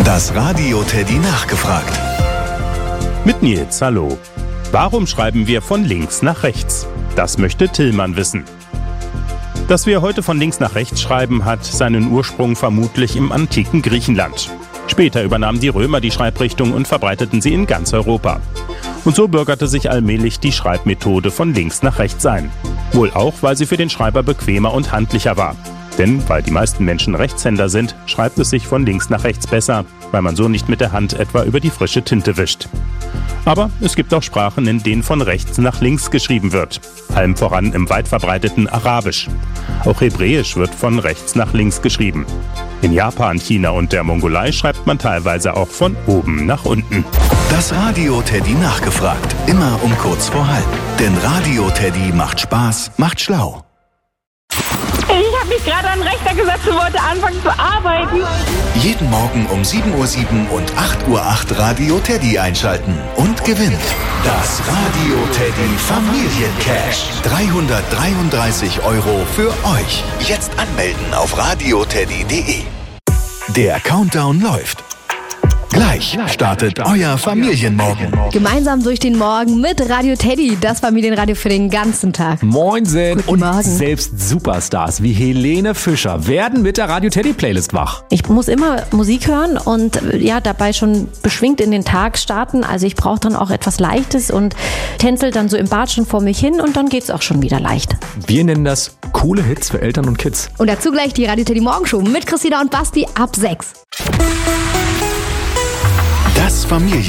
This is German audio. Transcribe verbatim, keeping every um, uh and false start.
Das Radio Teddy nachgefragt. Mit Nils, hallo. Warum schreiben wir von links nach rechts? Das möchte Tillmann wissen. Dass wir heute von links nach rechts schreiben, hat seinen Ursprung vermutlich im antiken Griechenland. Später übernahmen die Römer die Schreibrichtung und verbreiteten sie in ganz Europa. Und so bürgerte sich allmählich die Schreibmethode von links nach rechts ein. Wohl auch, weil sie für den Schreiber bequemer und handlicher war. Denn weil die meisten Menschen Rechtshänder sind, schreibt es sich von links nach rechts besser, weil man so nicht mit der Hand etwa über die frische Tinte wischt. Aber es gibt auch Sprachen, in denen von rechts nach links geschrieben wird. Allem voran im weit verbreiteten Arabisch. Auch Hebräisch wird von rechts nach links geschrieben. In Japan, China und der Mongolei schreibt man teilweise auch von oben nach unten. Das Radio Teddy nachgefragt. Immer um kurz vor halb. Denn Radio Teddy macht Spaß, macht schlau. Ich habe mich gerade an den Rechner gesetzt und wollte anfangen zu arbeiten. Jeden Morgen um sieben Uhr sieben und acht Uhr acht Radio Teddy einschalten und gewinnt das Radio Teddy Familiencash. dreihundertdreiunddreißig Euro für euch. Jetzt anmelden auf radioteddy punkt de. Der Countdown läuft. Gleich startet euer Familienmorgen. Gemeinsam durch den Morgen mit Radio Teddy, das Familienradio für den ganzen Tag. Moinsen. Guten Und Morgen. selbst Superstars wie Helene Fischer werden mit der Radio Teddy Playlist wach. Ich muss immer Musik hören und ja, dabei schon beschwingt in den Tag starten. Also ich brauche dann auch etwas Leichtes und tänzel dann so im Bad schon vor mich hin und dann geht's auch schon wieder leicht. Wir nennen das coole Hits für Eltern und Kids. Und dazu gleich die Radio Teddy Morgenshow mit Christina und Basti ab sechs. Das Familienmorgen.